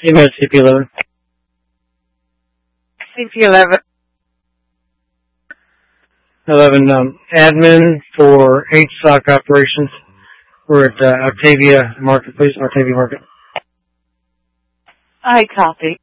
Email CP11. CP11. 11, admin for HSOC operations. We're at Octavia Market, please. Octavia Market. I copy.